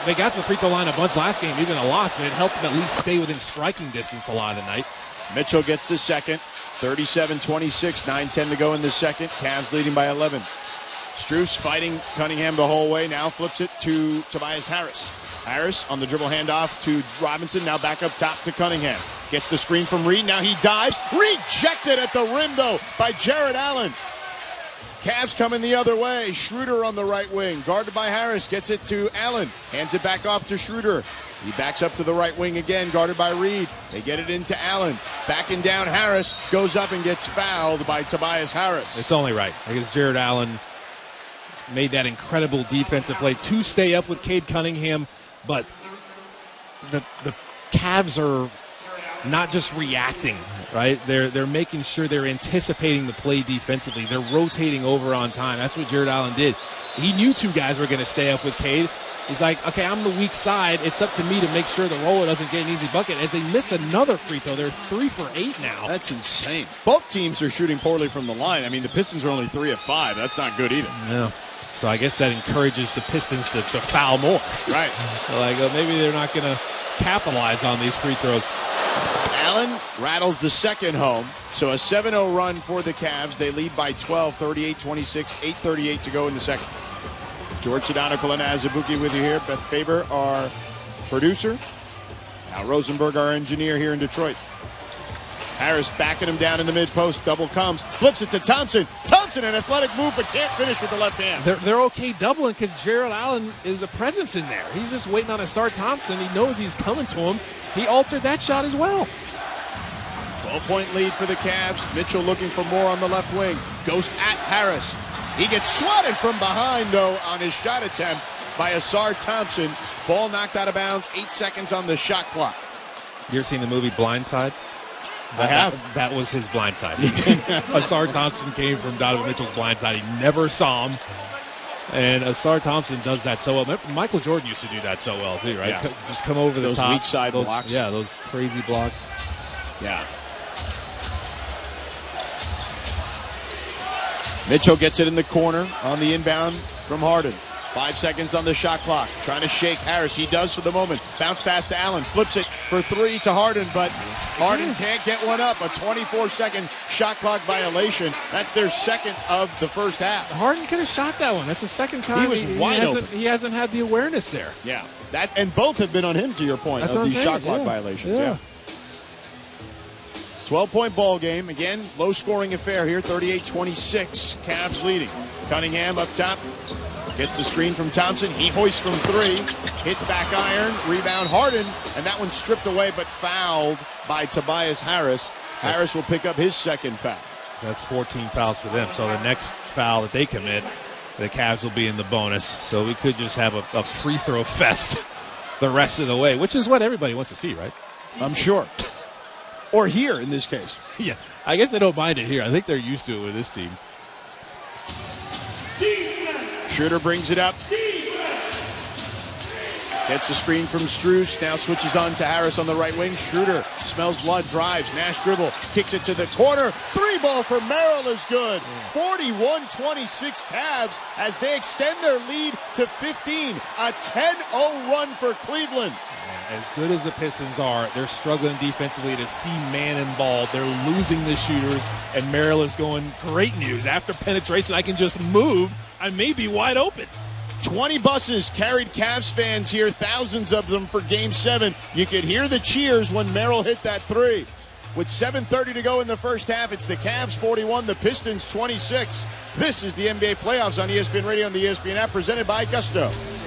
they got to the free throw line a bunch last game, even a loss, but it helped them at least stay within striking distance a lot of the night. Mitchell gets the second. 37-26, 9:10 to go in the second. Cavs leading by 11. Strus fighting Cunningham the whole way. Now flips it to Tobias Harris. Harris on the dribble handoff to Robinson. Now back up top to Cunningham. Gets the screen from Reed. Now he dives. Rejected at the rim, though, by Jared Allen. Cavs coming the other way. Schroeder on the right wing. Guarded by Harris. Gets it to Allen. Hands it back off to Schroeder. He backs up to the right wing again. Guarded by Reed. They get it into Allen. Backing down Harris. Goes up and gets fouled by Tobias Harris. It's only right because Jared Allen made that incredible defensive play to stay up with Cade Cunningham. But the Cavs are not just reacting, right? They're making sure they're anticipating the play defensively. They're rotating over on time. That's what Jared Allen did. He knew two guys were going to stay up with Cade. He's like, okay, I'm the weak side. It's up to me to make sure the roller doesn't get an easy bucket. As they miss another free throw, they're 3 for 8 now. That's insane. Both teams are shooting poorly from the line. I mean, the Pistons are only 3 of 5. That's not good either. Yeah. So I guess that encourages the Pistons to foul more. Right. Like, maybe they're not going to capitalize on these free throws. Allen rattles the second home. So a 7-0 run for the Cavs. They lead by 12, 38-26, 8:38 to go in the second. George Sedano, Kalena Azubuike with you here. Beth Faber, our producer. Al Rosenberg, our engineer here in Detroit. Harris backing him down in the mid-post. Double comes. Flips it to Thompson. Thompson, an athletic move, but can't finish with the left hand. They're okay doubling because Jared Allen is a presence in there. He's just waiting on Asar Thompson. He knows he's coming to him. He altered that shot as well. 12-point lead for the Cavs. Mitchell looking for more on the left wing. Goes at Harris. He gets swatted from behind, though, on his shot attempt by Asar Thompson. Ball knocked out of bounds. 8 seconds on the shot clock. You ever seen the movie Blindside? I have. That was his blindside. Asar Thompson came from Donovan Mitchell's blindside. He never saw him. And Asar Thompson does that so well. Michael Jordan used to do that so well, too, right? Yeah. Just come over the top. Those weak side blocks. Yeah, those crazy blocks. Yeah. Mitchell gets it in the corner on the inbound from Harden. 5 seconds on the shot clock. Trying to shake Harris. He does for the moment. Bounce pass to Allen. Flips it for 3 to Harden, but Harden can't get one up. A 24-second shot clock violation. That's their second of the first half. Harden could have shot that one. That's the second time he was wide open. He hasn't had the awareness there. Yeah. That and both have been on him, to your point, That's of what these I'm shot saying. clock violations. Yeah. 12-point ball game. Again, low-scoring affair here. 38-26. Cavs leading. Cunningham up top. Gets the screen from Thompson. He hoists from 3. Hits back iron. Rebound Harden. And that one's stripped away but fouled by Tobias Harris. Harris will pick up his second foul. That's 14 fouls for them. So the next foul that they commit, the Cavs will be in the bonus. So we could just have a free throw fest the rest of the way, which is what everybody wants to see, right? I'm sure. Or here in this case. Yeah, I guess they don't mind it here. I think they're used to it with this team. Schroeder brings it up. Gets a screen from Strus. Now switches on to Harris on the right wing. Schroeder smells blood, drives. Nash dribble. Kicks it to the corner. 3-ball for Merrill is good. 41-26 Cavs as they extend their lead to 15. A 10-0 run for Cleveland. As good as the Pistons are, they're struggling defensively to see man and ball. They're losing the shooters, and Merrill is going, great news. After penetration, I can just move. I may be wide open. 20 buses carried Cavs fans here, thousands of them for Game 7. You could hear the cheers when Merrill hit that 3. With 7:30 to go in the first half, it's the Cavs 41, the Pistons 26. This is the NBA playoffs on ESPN Radio and the ESPN app, presented by Gusto.